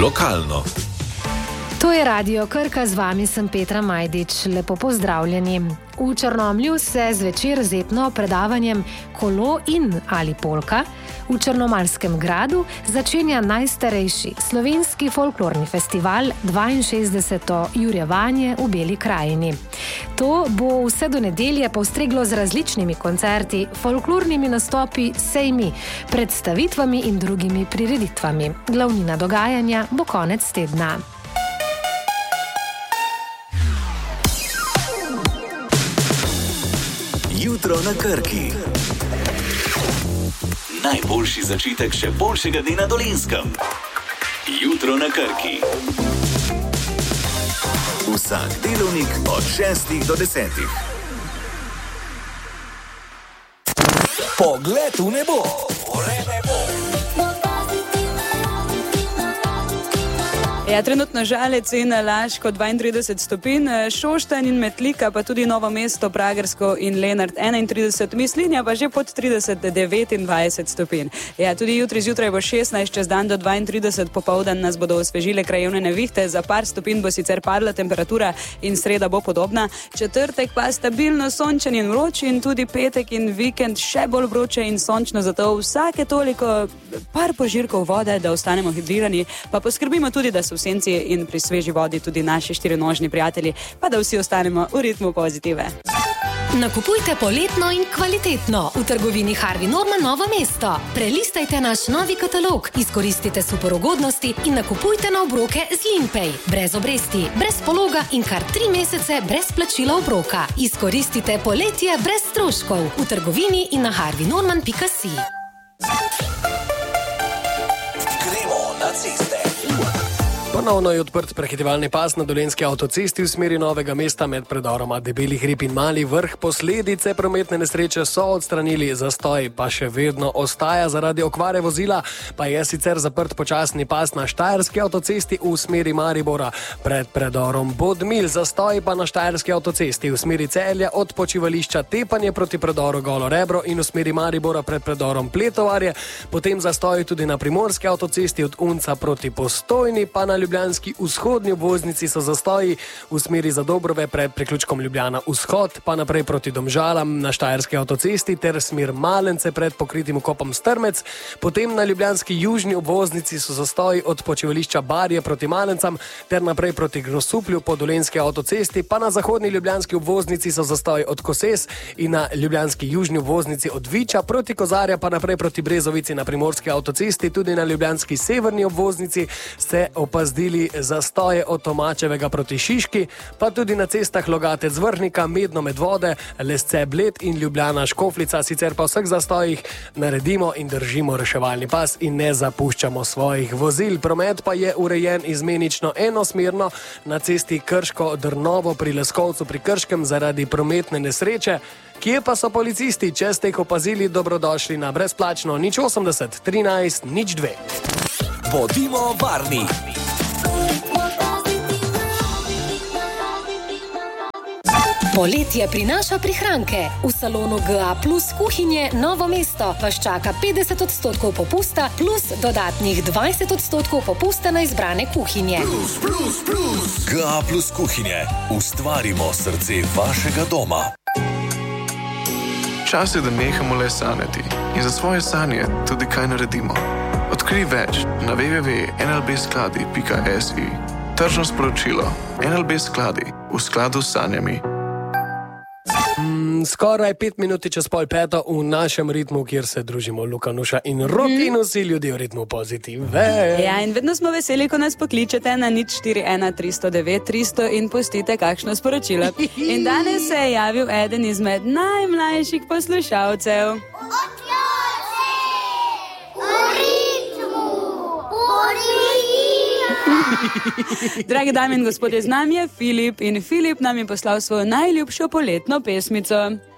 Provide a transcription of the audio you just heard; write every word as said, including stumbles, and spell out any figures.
Lokalno. To je Radio Krka, z vami sem Petra Majdič. Lepo pozdravljeni. V Črnomlju se zvečer z etno predavanjem Kolo in ali polka v Črnomaljskem gradu začenja najstarejši slovenski folklorni festival dvainšestdeseto Jurjevanje v Beli krajini. To bo vse do nedelje postreglo z različnimi koncerti, folklornimi nastopi, sejmi, predstavitvami in drugimi prireditvami. Glavnina dogajanja bo konec tedna. Jutro na Krki. Najboljši začetek še boljšega dne na Dolenjskem. Jutro na Krki. Vsak delovnik od šestih do desetih. Pogled v nebo. Vreme bo. Ja, trenutno Žalec in Laško dvaintrideset stopinj, Šoštanj in Metlika, pa tudi Novo mesto, Pragersko in Lenart enaintrideset, Mislinja pa že pod trideset, devetindvajset stopinj. Ja, tudi jutri zjutraj bo šestnajst, čez dan do dvaintrideset, popoldan nas bodo osvežile krajevne nevihte, za par stopinj bo sicer padla temperatura in sreda bo podobna. Četrtek pa stabilno sončen in vroč in tudi petek in vikend še bolj vroče in sončno, zato vsake toliko par požirkov vode, da ostanemo hidrirani, pa poskrbimo tudi, da so v senci in pri sveži vodi tudi naši štirinožni prijatelji, pa da vsi ostanemo v ritmu pozitive. Nakupujte poletno in kvalitetno v trgovini Harvey Norman Novo mesto. Prelistajte naš novi katalog, izkoristite super ugodnosti in nakupujte na obroke z Limpay. Brez obresti, brez pologa in kar tri mesece brez plačila obroka. Izkoristite poletje brez stroškov v trgovini in na harvey norman pika si. Gremo na ceste. Ponovno je odprt prehitevalni pas na dolenjski avtocesti v smeri Novega mesta med predoroma Debeli hrib in Mali vrh. Posledice prometne nesreče so odstranili, zastoj pa še vedno ostaja zaradi okvare vozila, pa je sicer zaprt počasni pas na Štajerski avtocesti v smeri Maribora pred predorom Bodmil, zastoj pa na Štajerski avtocesti v smeri Celja od počivališča Tepanje proti predoru Golo Rebro in v smeri Maribora pred predorom Pletovarje, potem zastoj tudi na Primorski avtocesti od Unca proti Postojni, pa na ljubljanski vzhodni obvoznici so zastoji v smeri Zadobrove pred priključkom Ljubljana vzhod, pa naprej proti Domžalam na Štajerski avtocesti ter smer Malence pred pokritim vkopom Strmec. Potem na ljubljanski južni obvoznici so zastoji od počivališča Barje proti Malencam ter naprej proti Grosuplju po dolenjski avtocesti, pa na zahodni ljubljanski obvoznici so zastoji od Koses in na ljubljanski južni obvoznici od Viča proti Kozarja, pa naprej proti Brezovici na primorski avtocesti. Tudi na ljubljanski severni obvoznici se opazdili zastoje od Tomačevega proti Šiški, pa tudi na cestah Logatec Vrhnika, Medno Medvode, Lesce Bled in Ljubljana Škofljica. Sicer pa vseh zastojih naredimo in držimo reševalni pas in ne zapuščamo svojih vozil. Promet pa je urejen izmenično enosmerno na cesti Krško-Drnovo pri Leskovcu pri Krškem zaradi prometne nesreče. Kje pa so policisti? Če ste jih opazili, dobrodošli na brezplačno nič osemdeset trinajst nič dve. Bodimo varni. Poletje prinaša prihranke. V salonu G A plus kuhinje Novo mesto vas čaka petdeset odstotkov popusta plus dodatnih dvajset odstotkov popusta na izbrane kuhinje. Plus, plus, plus. G A plus kuhinje. Ustvarimo srce vašega doma. Čas je, da nehamo le sanjati in za svoje sanje tudi kaj naredimo. Odkrij več na w w w pika n l b skladi pika s i. Tržno sporočilo. N L B skladi v skladu s sanjami. Mm, skoraj pet minuti čez pol peto v našem ritmu, kjer se družimo Luka Nuša in Rok mm. in vsi ljudje v ritmu pozitive. Ja, in vedno smo veseli, ko nas pokličete na nič štiri ena tristo devet tristo in pustite kakšno sporočilo. In danes se je javil eden izmed najmlajših poslušalcev. Dragi dame in gospodje, z nami je Filip in Filip nam je poslal svojo najljubšo poletno pesmico.